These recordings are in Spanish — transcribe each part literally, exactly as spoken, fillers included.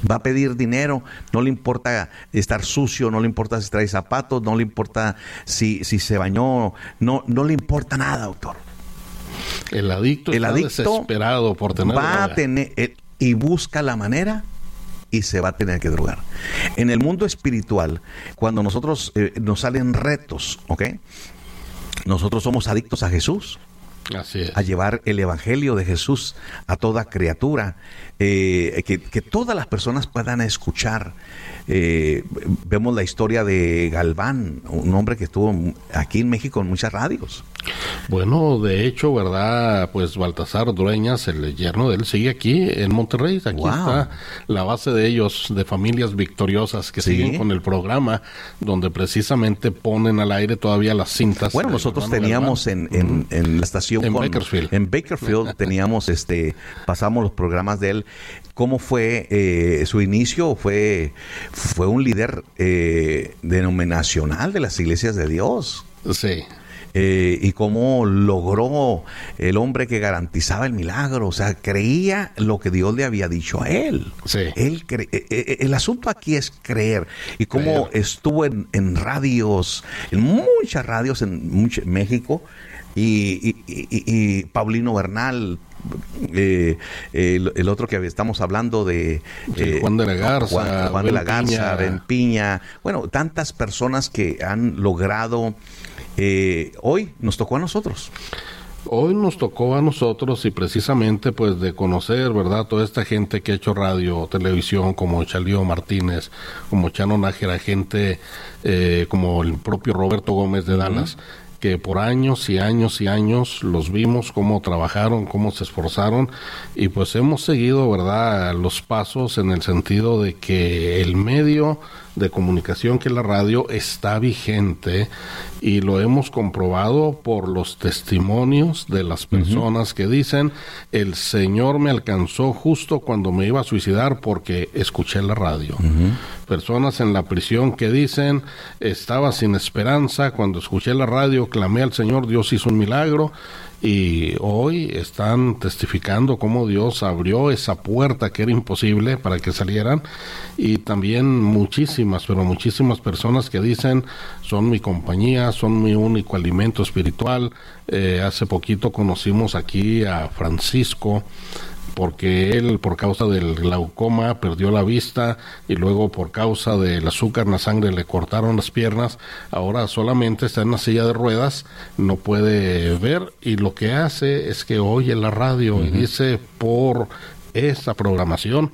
Va a pedir dinero, no le importa estar sucio, no le importa si trae zapatos, no le importa si, si se bañó, no, no le importa nada, doctor. El adicto el está adicto desesperado por tener va a tener eh, y busca la manera y se va a tener que drogar. En el mundo espiritual, cuando nosotros eh, nos salen retos, ¿ok? Nosotros somos adictos a Jesús. Así es. A llevar el evangelio de Jesús a toda criatura, eh, que, que todas las personas puedan escuchar. Eh, vemos la historia de Galván, un hombre que estuvo aquí en México en muchas radios. Bueno, de hecho, ¿verdad? Pues Baltasar Dueñas, el yerno de él, sigue aquí en Monterrey. Aquí wow. está la base de ellos, de familias victoriosas que ¿Sí? siguen con el programa, donde precisamente ponen al aire todavía las cintas. Bueno, nosotros teníamos en, en, en la estación en con, Bakersfield. En Bakersfield teníamos, este, pasamos los programas de él. ¿Cómo fue eh, su inicio? Fue, fue un líder eh, denominacional de las iglesias de Dios. Sí. Eh, y cómo logró el hombre que garantizaba el milagro, o sea, creía lo que Dios le había dicho a él. Sí. Él cre- eh, el asunto aquí es creer, y cómo creer. Estuvo en, en radios, en muchas radios en mucho, México, y, y, y, y Paulino Bernal. Eh, el, el otro que estamos hablando de eh, Juan de la Garza, Juan, Juan de la Garza, Ben Piña, bueno, tantas personas que han logrado. Eh, hoy nos tocó a nosotros. Hoy nos tocó a nosotros y precisamente pues de conocer, ¿verdad? Toda esta gente que ha hecho radio, televisión, como Chalío Martínez, como Chano Nájera, gente eh, como el propio Roberto Gómez de Dallas, uh-huh. que por años y años y años los vimos cómo trabajaron, cómo se esforzaron, y pues hemos seguido, ¿verdad?, los pasos en el sentido de que el medio de comunicación que es la radio está vigente, y lo hemos comprobado por los testimonios de las personas uh-huh. que dicen: el Señor me alcanzó justo cuando me iba a suicidar porque escuché la radio. Uh-huh. Personas en la prisión que dicen: estaba sin esperanza, cuando escuché la radio clamé al Señor, Dios hizo un milagro. Y hoy están testificando cómo Dios abrió esa puerta que era imposible para que salieran. Y también muchísimas, pero muchísimas personas que dicen: son mi compañía, son mi único alimento espiritual. Eh, hace poquito conocimos aquí a Francisco, porque él, por causa del glaucoma, perdió la vista, y luego por causa del azúcar en la sangre le cortaron las piernas. Ahora solamente está en una silla de ruedas, no puede ver, y lo que hace es que oye la radio uh-huh. y dice: por esta programación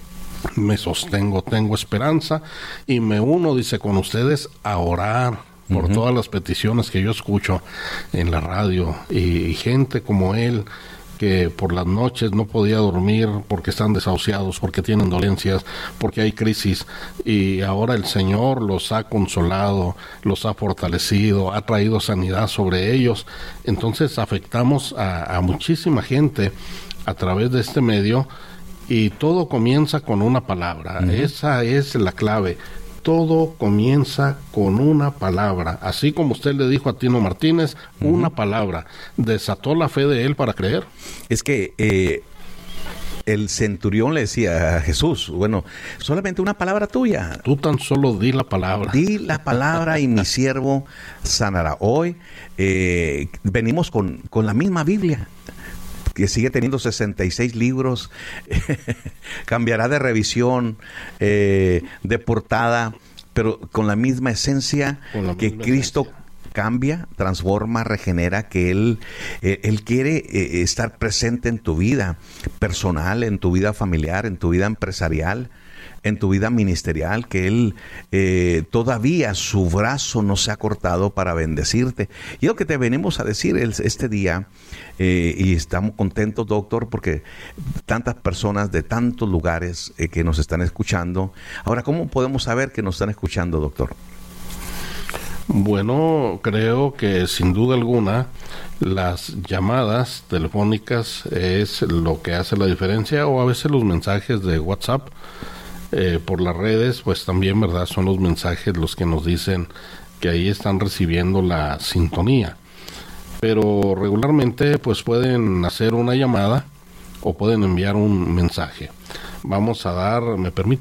me sostengo, tengo esperanza, y me uno, dice, con ustedes a orar por uh-huh. todas las peticiones que yo escucho en la radio, y, y gente como él, que por las noches no podía dormir porque están desahuciados, porque tienen dolencias, porque hay crisis, y ahora el Señor los ha consolado, los ha fortalecido, ha traído sanidad sobre ellos. Entonces afectamos a, a muchísima gente a través de este medio, y todo comienza con una palabra. Uh-huh. Esa es la clave. Todo comienza con una palabra. Así como usted le dijo a Tino Martínez, uh-huh. una palabra desató la fe de él para creer. Es que eh, el centurión le decía a Jesús: bueno, solamente una palabra tuya. Tú tan solo di la palabra. Di la palabra y mi siervo sanará. Hoy eh, venimos con, con la misma Biblia, que sigue teniendo sesenta y seis libros, cambiará de revisión, eh, de portada, pero con la misma esencia la que misma Cristo esencia. Cambia, transforma, regenera, que Él, eh, Él quiere eh, estar presente en tu vida personal, en tu vida familiar, en tu vida empresarial, en tu vida ministerial, que Él eh, todavía su brazo no se ha cortado para bendecirte. Y lo que te venimos a decir el, este día, eh, y estamos contentos, doctor, porque tantas personas de tantos lugares eh, que nos están escuchando. Ahora, ¿cómo podemos saber que nos están escuchando, doctor? Bueno, creo que sin duda alguna las llamadas telefónicas es lo que hace la diferencia, o a veces los mensajes de WhatsApp. Eh, por las redes, pues también, ¿verdad?, son los mensajes los que nos dicen que ahí están recibiendo la sintonía. Pero regularmente, pues pueden hacer una llamada o pueden enviar un mensaje. Vamos a dar, ¿me permite?